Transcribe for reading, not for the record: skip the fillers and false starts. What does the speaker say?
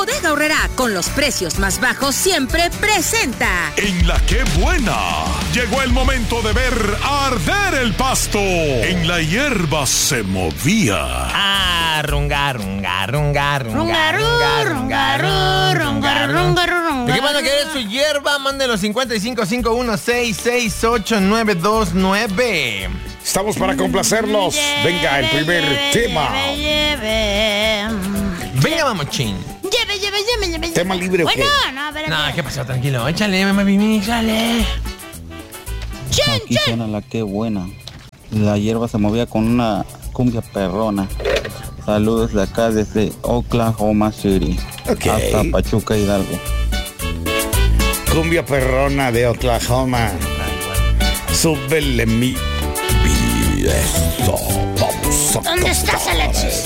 Bodega Aurrerá, con los precios más bajos siempre presenta. En La Qué Buena, llegó el momento de ver arder el pasto. En la hierba se movía. Runga. ¿De qué van a querer su hierba? Mándenlo 5551668929. Estamos para complacerlos. Venga, el primer tema. Venga, mamochín. Lleve. ¿Tema libre o qué? No, espérate. No, ¿qué pasó? Tranquilo. Échale, mami, échale. Aquí suena La Qué Buena. La hierba se movía con una cumbia perrona. Saludos de acá desde Oklahoma City hasta Pachuca, Hidalgo. Cumbia perrona de Oklahoma. Súbele mi beso. Vamos a ¿Dónde estás, Alexis?